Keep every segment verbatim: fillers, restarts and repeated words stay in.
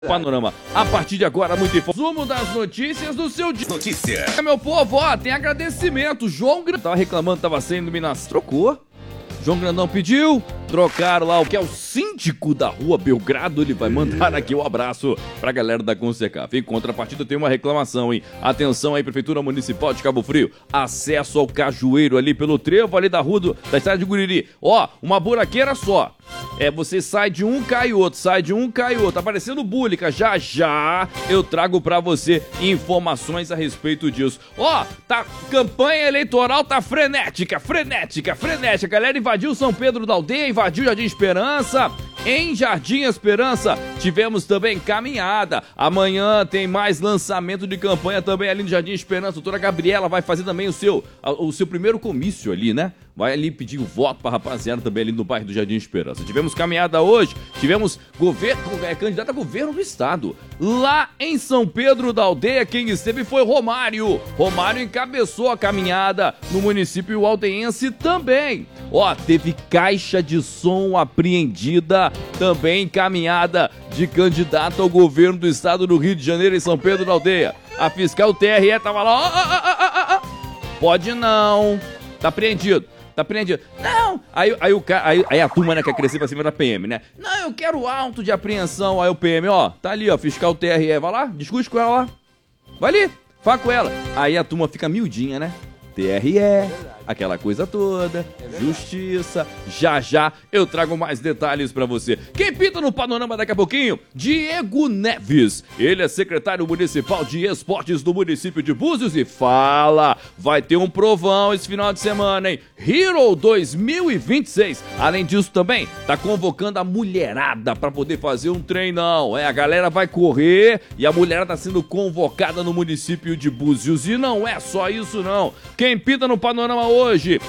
Panorama, a partir de agora, muito informação. Resumo das notícias do seu dia. Notícia. Meu povo, ó, tem agradecimento. João Grandão tava reclamando, tava sem iluminação. Trocou. João Grandão pediu, trocaram lá o que é o síndico da rua Belgrado. Ele vai mandar aqui um abraço pra galera da Consecaf. Em contrapartida, tem uma reclamação, hein? Atenção aí, Prefeitura Municipal de Cabo Frio. Acesso ao cajueiro ali pelo trevo ali da rua do, da estrada de Guriri. Ó, uma buraqueira só. É, você sai de um, cai outro, sai de um, cai outro. Tá aparecendo búlica. Já já eu trago pra você informações a respeito disso. Ó, tá, campanha eleitoral tá frenética, frenética, frenética. A galera invadiu São Pedro da Aldeia, invadiu Jardim Esperança. Em Jardim Esperança tivemos também caminhada. Amanhã tem mais lançamento de campanha também ali no Jardim Esperança. A doutora Gabriela vai fazer também o seu, o seu primeiro comício ali, né? Vai ali pedir o voto pra rapaziada também ali no bairro do Jardim Esperança. Tivemos caminhada hoje, tivemos governo, é, candidato a governo do estado. Lá em São Pedro da Aldeia, quem esteve foi Romário. Romário encabeçou a caminhada no município aldeiense também. Ó, teve caixa de som apreendida, também caminhada de candidato ao governo do estado do Rio de Janeiro em São Pedro da Aldeia. A fiscal T R E tava lá, ó, ó, ó, ó, ó. Pode não, tá apreendido. Tá apreendido. Não! Aí, aí, o, aí, aí a turma, né, quer crescer pra cima da P M, né? Não, eu quero auto de apreensão. Aí o P M, ó, tá ali, ó, fiscal T R E. Vai lá, discute com ela lá. Vai ali, fala com ela. Aí a turma fica miudinha, né? T R E, aquela coisa toda, justiça. Já já eu trago mais detalhes pra você. Quem pinta no panorama daqui a pouquinho? Diego Neves. Ele é secretário municipal de esportes do município de Búzios e fala, vai ter um provão esse final de semana, hein? Hero dois mil e vinte e seis. Além disso também, tá convocando a mulherada pra poder fazer um treinão. É, a galera vai correr e a mulherada tá sendo convocada no município de Búzios. E não é só isso não. Quem pinta no panorama hoje?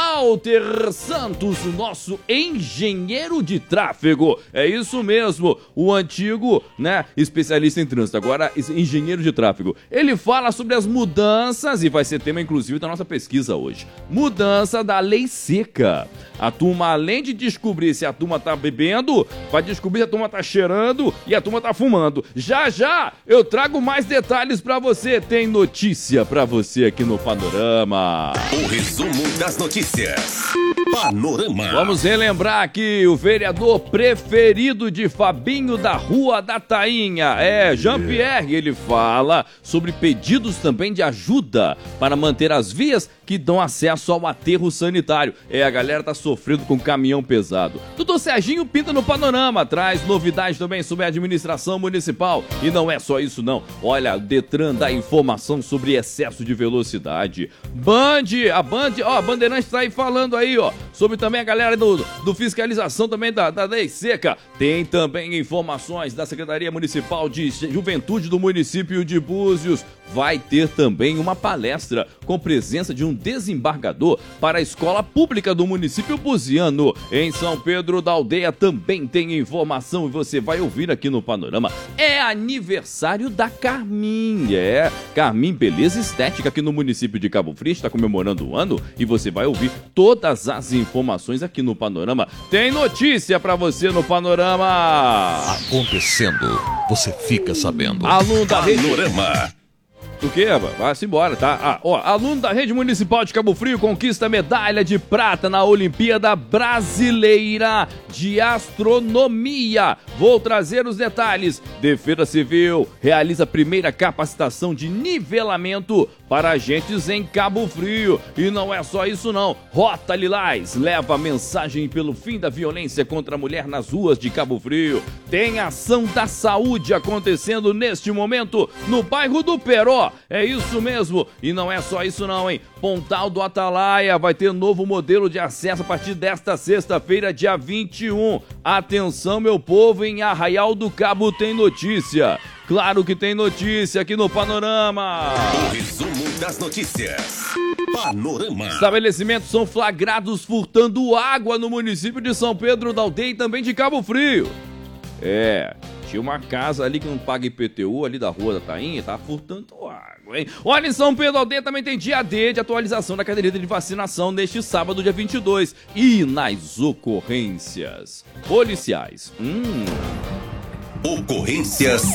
Walter Santos, o nosso engenheiro de tráfego. É isso mesmo, o antigo, né, especialista em trânsito, agora engenheiro de tráfego. Ele fala sobre as mudanças e vai ser tema inclusive da nossa pesquisa hoje. Mudança da lei seca. A turma, além de descobrir se a turma tá bebendo, vai descobrir se a turma tá cheirando e a turma tá fumando. Já já eu trago mais detalhes pra você. Tem notícia pra você aqui no Panorama. O resumo das notícias. Panorama. Vamos relembrar aqui o vereador preferido de Fabinho da Rua da Tainha. É, Jean-Pierre, ele fala sobre pedidos também de ajuda para manter as vias que dão acesso ao aterro sanitário. É, a galera tá sofrendo com caminhão pesado. Doutor Serginho pinta no panorama, traz novidades também sobre a administração municipal. E não é só isso não. Olha, o Detran dá informação sobre excesso de velocidade. Band, a Band, ó, a Bandeirante tá aí falando aí, ó, sobre também a galera do, do fiscalização também da, da lei seca. Tem também informações da Secretaria Municipal de Juventude do município de Búzios. Vai ter também uma palestra com presença de um desembargador para a escola pública do município buziano. Em São Pedro da Aldeia também tem informação e você vai ouvir aqui no Panorama. É aniversário da Carmin. É, Carmin Beleza Estética aqui no município de Cabo Frio está comemorando o ano e você vai ouvir todas as informações aqui no Panorama. Tem notícia pra você no Panorama. Acontecendo, você fica sabendo. Aluno da rede... Panorama. O que, vai-se embora, tá? Ah, ó, aluno da Rede Municipal de Cabo Frio conquista medalha de prata na Olimpíada Brasileira de Astronomia. Vou trazer os detalhes. Defesa Civil realiza a primeira capacitação de nivelamento para agentes em Cabo Frio. E não é só isso não. Rota Lilás leva a mensagem pelo fim da violência contra a mulher nas ruas de Cabo Frio. Tem ação da saúde acontecendo neste momento no bairro do Peró. É isso mesmo, e não é só isso não, hein? Pontal do Atalaia vai ter novo modelo de acesso a partir desta sexta-feira, dia vinte e um. Atenção, meu povo, em Arraial do Cabo tem notícia. Claro que tem notícia aqui no Panorama. O resumo das notícias. Panorama. Estabelecimentos são flagrados furtando água no município de São Pedro da Aldeia e também de Cabo Frio. É... Tinha uma casa ali que não paga I P T U, ali da Rua da Tainha, tá furtando água, hein? Olha, em São Pedro da Aldeia também tem dia D de atualização da caderneta de vacinação neste sábado, dia vinte e dois. E nas ocorrências policiais. Hum... Ocorrências